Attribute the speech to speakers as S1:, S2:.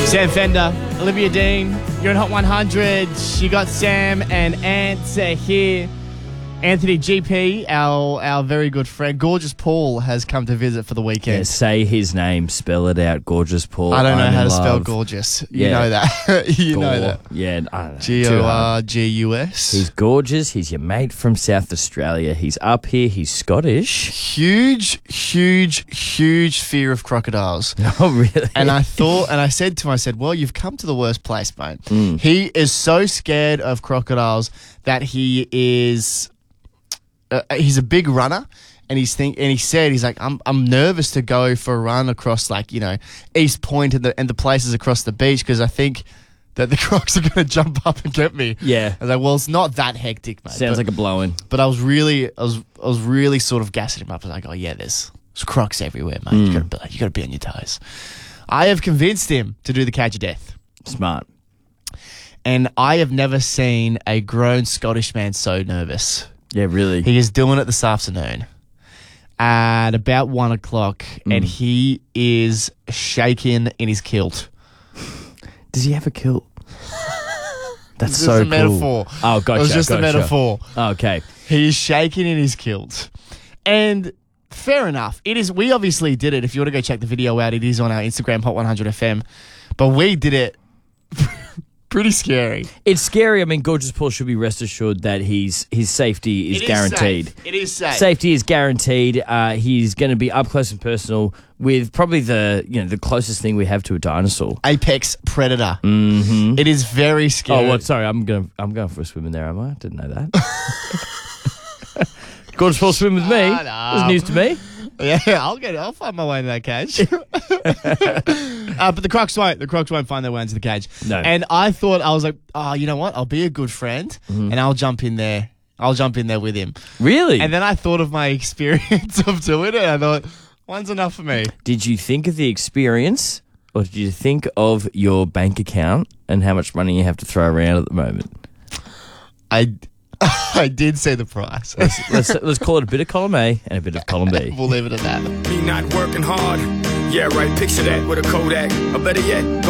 S1: Sam Fender, Olivia Dean, you're in Hot 100. You got Sam and Ant here. Anthony GP, our very good friend, Gorgeous Paul, has come to visit for the weekend.
S2: Yeah, say his name, spell it out, Gorgeous Paul.
S1: I don't know
S2: I'm
S1: how
S2: in
S1: to spell
S2: love.
S1: gorgeous. You know that. You know that.
S2: Yeah, I don't know.
S1: Gorgus.
S2: He's gorgeous. He's your mate from South Australia. He's up here. He's Scottish.
S1: Huge fear of crocodiles.
S2: Oh, really?
S1: And I said to him, well, you've come to the worst place, mate. He is so scared of crocodiles that he is... he's a big runner, and he said he's like, I'm nervous to go for a run across East Point and the places across the beach because I think that the crocs are going to jump up and get me.
S2: Yeah.
S1: I was like, well, it's not that hectic, mate.
S2: Sounds like a blow-in.
S1: But I was really sort of gassing him up. I was like, oh yeah, there's crocs everywhere, mate. You got to be on your toes. I have convinced him to do the cage of death.
S2: Smart.
S1: And I have never seen a grown Scottish man so nervous.
S2: Yeah, really.
S1: He is doing it this afternoon at about 1 o'clock, and he is shaking in his kilt.
S2: Does he have a kilt? That's
S1: It's
S2: so
S1: just a
S2: cool.
S1: metaphor.
S2: Oh, gotcha.
S1: It was just a metaphor.
S2: Oh, okay.
S1: He is shaking in his kilt. And fair enough. We obviously did it. If you want to go check the video out, it is on our Instagram, Hot 100 FM. But we did it pretty scary.
S2: It's scary. I mean, Gorgeous Paul should be rest assured that his safety is guaranteed.
S1: Safe. It is safe. Safety
S2: is guaranteed. He's going to be up close and personal with probably the closest thing we have to a dinosaur.
S1: Apex predator.
S2: Mm-hmm.
S1: It is very scary.
S2: Oh, what? Sorry, I'm going for a swim in there. Am I? Didn't know that. Gorgeous Paul swim with me.
S1: No.
S2: That was news to me.
S1: Yeah, I'll find my way into that cage. But the crocs won't. The crocs won't find their way into the cage.
S2: No.
S1: And I was like, oh, you know what? I'll be a good friend and I'll jump in there. I'll jump in there with him.
S2: Really?
S1: And then I thought of my experience of doing it. I thought, one's enough for me.
S2: Did you think of the experience, or did you think of your bank account and how much money you have to throw around at the moment?
S1: I did say the price.
S2: Let's call it a bit of column A and a bit of column B.
S1: We'll leave it at that.
S3: Me not working hard. Yeah, right. Picture that with a Kodak. Or better yet,